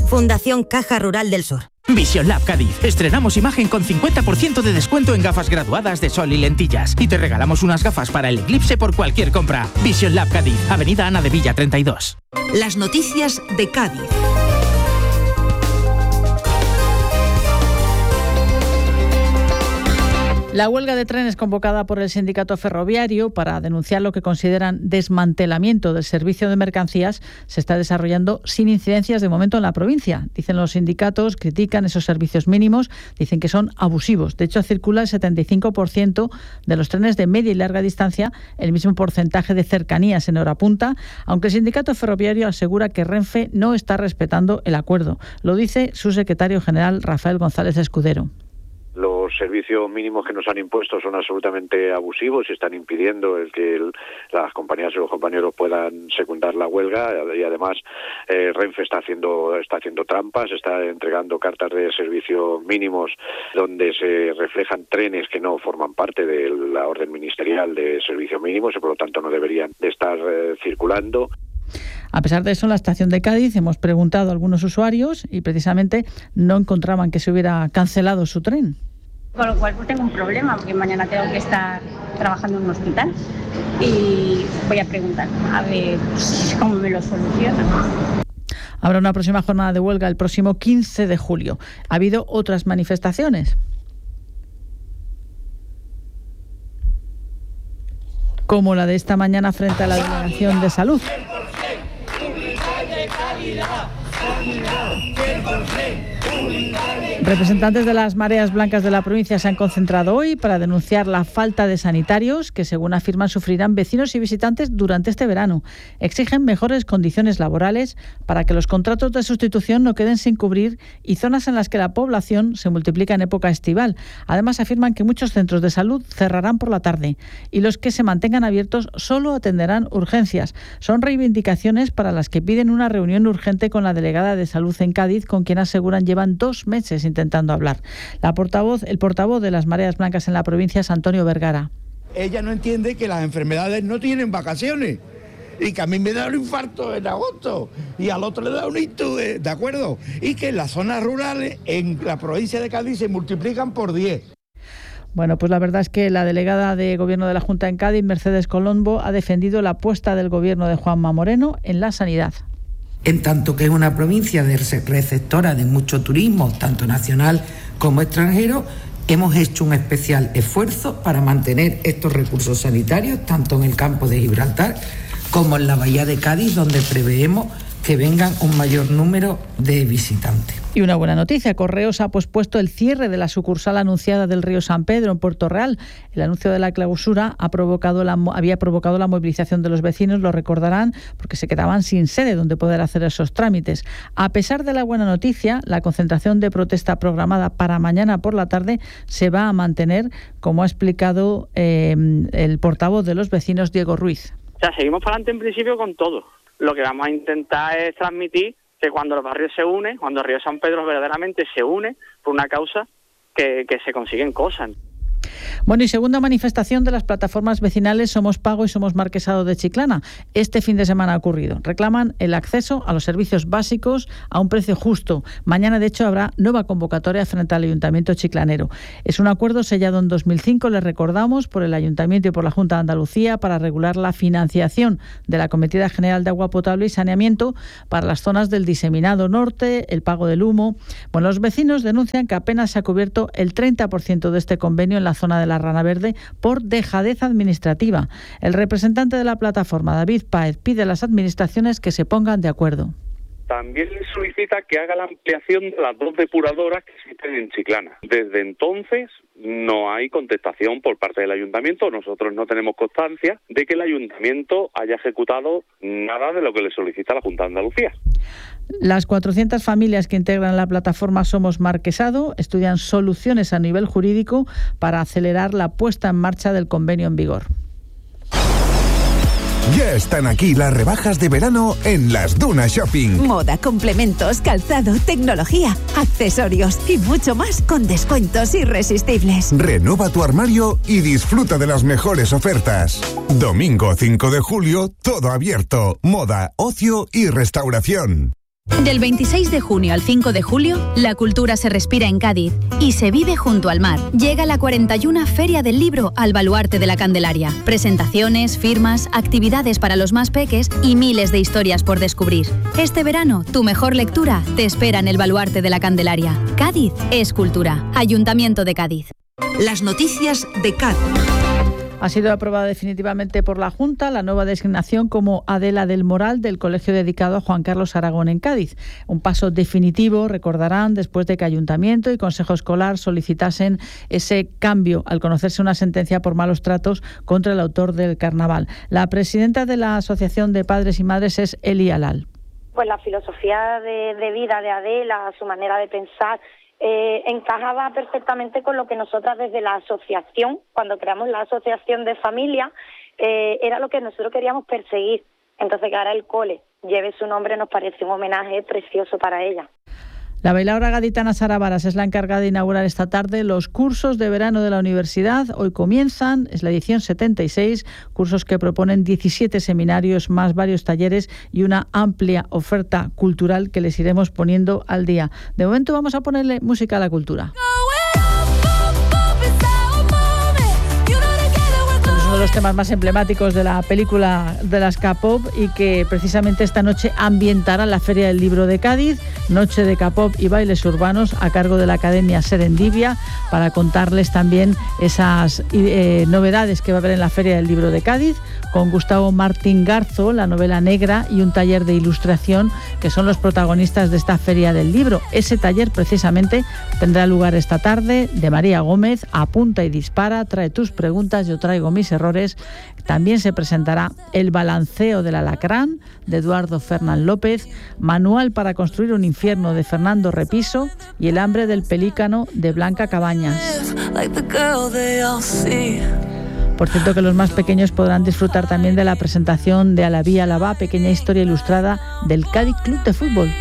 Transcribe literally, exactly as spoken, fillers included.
Fundación Caja Rural del Sur. Vision Lab Cádiz. Estrenamos imagen con cincuenta por ciento de descuento en gafas graduadas de sol y lentillas. Y te regalamos unas gafas para el eclipse por cualquier compra. Vision Lab Cádiz. Avenida Ana de Villa treinta y dos. Las noticias de Cádiz. La huelga de trenes convocada por el sindicato ferroviario para denunciar lo que consideran desmantelamiento del servicio de mercancías se está desarrollando sin incidencias de momento en la provincia. Dicen los sindicatos, critican esos servicios mínimos, dicen que son abusivos. De hecho, circula el setenta y cinco por ciento de los trenes de media y larga distancia, el mismo porcentaje de cercanías en hora punta, aunque el sindicato ferroviario asegura que Renfe no está respetando el acuerdo. Lo dice su secretario general, Rafael González Escudero. Los servicios mínimos que nos han impuesto son absolutamente abusivos y están impidiendo el que el, las compañías y los compañeros puedan secundar la huelga, y además eh, Renfe está haciendo está haciendo trampas, está entregando cartas de servicios mínimos donde se reflejan trenes que no forman parte de la orden ministerial de servicios mínimos y por lo tanto no deberían de estar eh, circulando. A pesar de eso, en la estación de Cádiz hemos preguntado a algunos usuarios y precisamente no encontraban que se hubiera cancelado su tren. Con lo cual pues tengo un problema porque mañana tengo que estar trabajando en un hospital y voy a preguntar a ver pues, cómo me lo solucionan. Habrá una próxima jornada de huelga el próximo quince de julio. ¿Ha habido otras manifestaciones? Como la de esta mañana frente a la Delegación de Salud. Representantes de las mareas blancas de la provincia se han concentrado hoy para denunciar la falta de sanitarios que, según afirman, sufrirán vecinos y visitantes durante este verano. Exigen mejores condiciones laborales para que los contratos de sustitución no queden sin cubrir y zonas en las que la población se multiplica en época estival. Además, afirman que muchos centros de salud cerrarán por la tarde y los que se mantengan abiertos solo atenderán urgencias. Son reivindicaciones para las que piden una reunión urgente con la delegada de Salud en Cádiz, con quien aseguran llevan dos meses intentando hablar. La portavoz, el portavoz de las mareas blancas en la provincia es Antonio Vergara. Ella no entiende que las enfermedades no tienen vacaciones y que a mí me da un infarto en agosto y al otro le da un ictus, ¿de acuerdo? Y que en las zonas rurales, en la provincia de Cádiz, se multiplican por diez. Bueno, pues la verdad es que la delegada de Gobierno de la Junta en Cádiz, Mercedes Colombo, ha defendido la apuesta del Gobierno de Juanma Moreno en la sanidad. En tanto que es una provincia de receptora de mucho turismo, tanto nacional como extranjero, hemos hecho un especial esfuerzo para mantener estos recursos sanitarios, tanto en el campo de Gibraltar como en la bahía de Cádiz, donde preveemos que vengan un mayor número de visitantes. Y una buena noticia, Correos ha pospuesto el cierre de la sucursal anunciada del Río San Pedro en Puerto Real. El anuncio de la clausura ha provocado la, había provocado la movilización de los vecinos, lo recordarán, porque se quedaban sin sede donde poder hacer esos trámites. A pesar de la buena noticia, la concentración de protesta programada para mañana por la tarde se va a mantener, como ha explicado eh, el portavoz de los vecinos, Diego Ruiz. O sea, seguimos para adelante en principio con todo. Lo que vamos a intentar es transmitir que cuando los barrios se unen, cuando el Río San Pedro verdaderamente se une por una causa, que, que se consiguen cosas. Bueno, y segunda manifestación de las plataformas vecinales Somos Pago y Somos Marquesado de Chiclana. Este fin de semana ha ocurrido. Reclaman el acceso a los servicios básicos a un precio justo. Mañana, de hecho, habrá nueva convocatoria frente al Ayuntamiento chiclanero. Es un acuerdo sellado en dos mil cinco, les recordamos, por el Ayuntamiento y por la Junta de Andalucía para regular la financiación de la Cometida General de Agua Potable y Saneamiento para las zonas del Diseminado Norte, el pago del humo. Bueno, los vecinos denuncian que apenas se ha cubierto el treinta por ciento de este convenio en la zona de la Rana Verde por dejadez administrativa. El representante de la plataforma, David Páez, pide a las administraciones que se pongan de acuerdo. También le solicita que haga la ampliación de las dos depuradoras que existen en Chiclana. Desde entonces no hay contestación por parte del ayuntamiento. Nosotros no tenemos constancia de que el ayuntamiento haya ejecutado nada de lo que le solicita la Junta de Andalucía. Las cuatrocientas familias que integran la plataforma Somos Marquesado estudian soluciones a nivel jurídico para acelerar la puesta en marcha del convenio en vigor. Ya están aquí las rebajas de verano en Las Dunas Shopping. Moda, complementos, calzado, tecnología, accesorios y mucho más con descuentos irresistibles. Renueva tu armario y disfruta de las mejores ofertas. Domingo cinco de julio, todo abierto. Moda, ocio y restauración. Del veintiséis de junio al cinco de julio, la cultura se respira en Cádiz y se vive junto al mar. Llega la cuarenta y una Feria del Libro al Baluarte de la Candelaria. Presentaciones, firmas, actividades para los más peques y miles de historias por descubrir. Este verano, tu mejor lectura te espera en el Baluarte de la Candelaria. Cádiz es cultura. Ayuntamiento de Cádiz. Las noticias de Cádiz. Ha sido aprobada definitivamente por la Junta la nueva designación como Adela del Moral del colegio dedicado a Juan Carlos Aragón en Cádiz. Un paso definitivo, recordarán, después de que Ayuntamiento y Consejo Escolar solicitasen ese cambio al conocerse una sentencia por malos tratos contra el autor del carnaval. La presidenta de la Asociación de Padres y Madres es Eli Alal. Pues la filosofía de, de vida de Adela, su manera de pensar, Eh, encajaba perfectamente con lo que nosotras desde la asociación, cuando creamos la asociación de familia, eh, era lo que nosotros queríamos perseguir. Entonces que ahora el cole lleve su nombre nos parece un homenaje precioso para ella. La bailaora gaditana Sara Varas es la encargada de inaugurar esta tarde los cursos de verano de la universidad. Hoy comienzan, es la edición setenta y seis, cursos que proponen diecisiete seminarios, más varios talleres y una amplia oferta cultural que les iremos poniendo al día. De momento vamos a ponerle música a la cultura. Uno de los temas más emblemáticos de la película de las K-pop y que precisamente esta noche ambientará la Feria del Libro de Cádiz, noche de K-pop y bailes urbanos a cargo de la Academia Serendipia, para contarles también esas eh, novedades que va a haber en la Feria del Libro de Cádiz, con Gustavo Martín Garzo, la novela negra y un taller de ilustración que son los protagonistas de esta Feria del Libro. Ese taller precisamente tendrá lugar esta tarde, de María Gómez, apunta y dispara, trae tus preguntas, yo traigo mis errores. También se presentará El balanceo del alacrán, de Eduardo Fernán López, Manual para construir un infierno, de Fernando Repiso, y El hambre del pelícano, de Blanca Cabañas. Por cierto, que los más pequeños podrán disfrutar también de la presentación de Alabí Alabá, pequeña historia ilustrada del Cádiz Club de Fútbol.